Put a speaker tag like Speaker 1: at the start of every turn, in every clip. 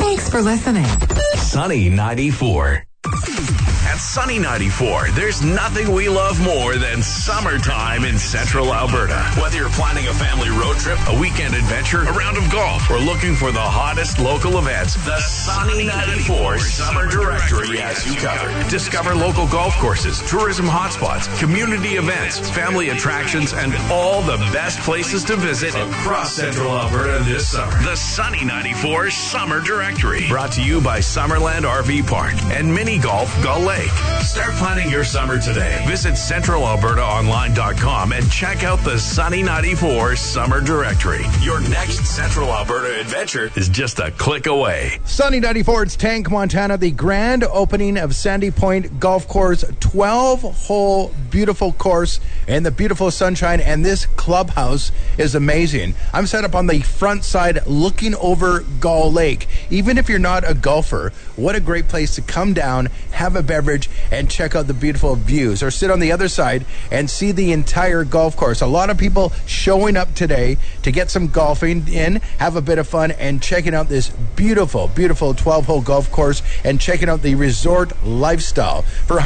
Speaker 1: Thanks for listening.
Speaker 2: Sunny 94. At Sunny 94, there's nothing we love more than summertime in central Alberta. Whether you're planning a family road trip, a weekend adventure, a round of golf, or looking for the hottest local events, the Sunny 94 Summer Directory has you covered. Discover local golf courses, tourism hotspots, community events, family attractions, and all the best places to visit across central Alberta this summer. The Sunny 94 Summer Directory. Brought to you by Summerland RV Park and Mini Golf Gull Lake. Start planning your summer today. Visit CentralAlbertaOnline.com and check out the Sunny 94 Summer Directory. Your next Central Alberta adventure is just a click away.
Speaker 3: Sunny 94, it's Tank, Montana. The grand opening of Sandy Point Golf Course, 12-hole beautiful course in the beautiful sunshine, and this clubhouse is amazing. I'm set up on the front side looking over Gull Lake. Even if you're not a golfer, what a great place to come down, have a beverage, and check out the beautiful views, or sit on the other side and see the entire golf course. A lot of people showing up today to get some golfing in, have a bit of fun, and checking out this beautiful 12-hole golf course and checking out the resort lifestyle. For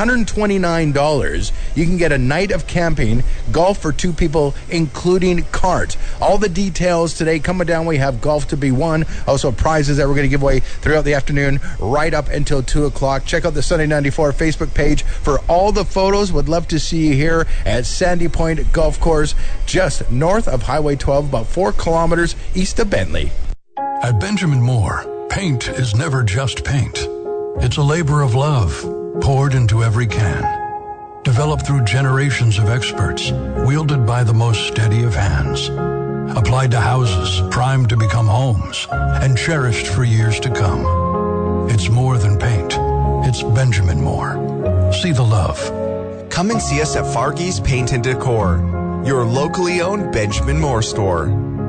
Speaker 3: $129, you can get a night of camping, golf for two people, including cart. All the details today coming down. We have golf to be won, also prizes that we're going to give away throughout the afternoon, right up until 2 o'clock. Check out the Sunny 94 Facebook page for all the photos. Would love to see you here at Sandy Point Golf Course, just north of Highway 12, about 4 kilometers east of Bentley.
Speaker 4: At Benjamin Moore, paint is never just paint. It's a labor of love poured into every can. Developed through generations of experts, wielded by the most steady of hands. Applied to houses primed to become homes and cherished for years to come. It's more than paint. It's Benjamin Moore. See the love.
Speaker 5: Come and see us at Fargy's Paint and Decor, your locally owned Benjamin Moore store.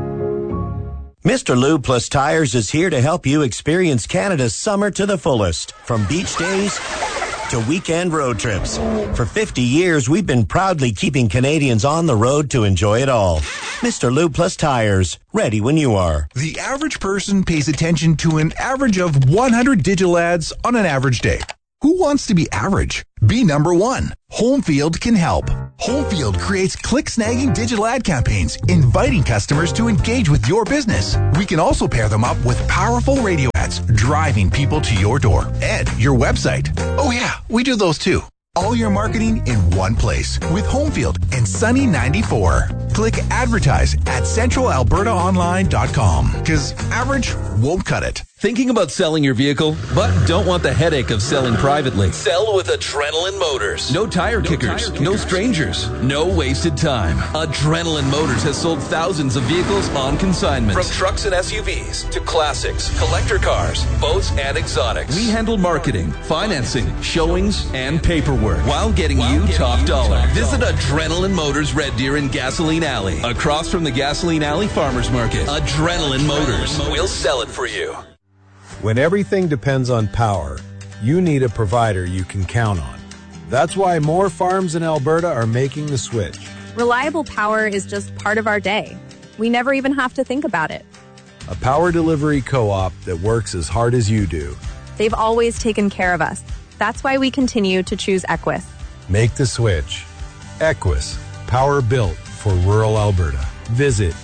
Speaker 6: Mr. Lube Plus Tires is here to help you experience Canada's summer to the fullest. From beach days to weekend road trips. For 50 years, we've been proudly keeping Canadians on the road to enjoy it all. Mr. Lube Plus Tires, ready when you are.
Speaker 7: The average person pays attention to an average of 100 digital ads on an average day. Who wants to be average? Be number one. Homefield can help. Homefield creates click-snagging digital ad campaigns, inviting customers to engage with your business. We can also pair them up with powerful radio ads, driving people to your door and your website. Oh yeah, we do those too. All your marketing in one place with Homefield and Sunny 94. Click advertise at centralalbertaonline.com because average won't cut it.
Speaker 8: Thinking about selling your vehicle, but don't want the headache of selling privately? Sell with Adrenaline Motors. No tire kickers, no strangers, no wasted time. Adrenaline Motors has sold thousands of vehicles on consignment. From trucks and SUVs to classics, collector cars, boats, and exotics. We handle marketing, financing, showings, and paperwork while getting you top dollar. Visit Adrenaline Motors Red Deer in Gasoline Alley, across from the Gasoline Alley Farmers Market. Adrenaline Motors. We'll sell it for you.
Speaker 9: When everything depends on power, you need a provider you can count on. That's why more farms in Alberta are making the switch.
Speaker 10: Reliable power is just part of our day. We never even have to think about it.
Speaker 9: A power delivery co-op that works as hard as you do.
Speaker 10: They've always taken care of us. That's why we continue to choose Equus.
Speaker 9: Make the switch. Equus, power built for rural Alberta. Visit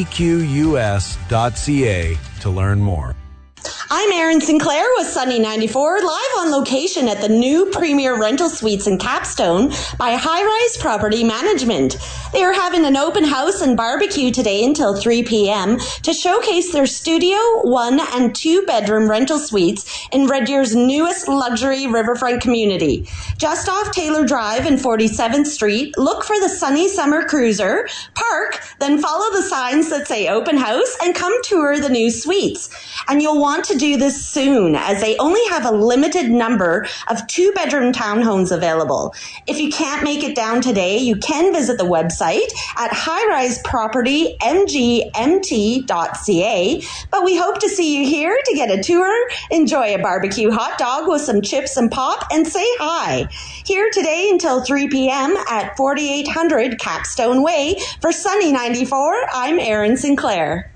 Speaker 9: equs.ca to learn more.
Speaker 11: I'm Erin Sinclair with Sunny 94, live on location at the new Premier Rental Suites in Capstone by High Rise Property Management. They are having an open house and barbecue today until 3 p.m. to showcase their studio, 1 and 2 bedroom rental suites in Red Deer's newest luxury riverfront community. Just off Taylor Drive and 47th Street, look for the Sunny Summer Cruiser, park, then follow the signs that say open house and come tour the new suites. And you'll want to do this soon, as they only have a limited number of 2-bedroom townhomes available. If you can't make it down today, you can visit the website at highrisepropertymgmt.ca. But we hope to see you here to get a tour, enjoy a barbecue hot dog with some chips and pop, and say hi. Here today until 3 p.m. at 4800 Capstone Way. For Sunny 94, I'm Erin Sinclair.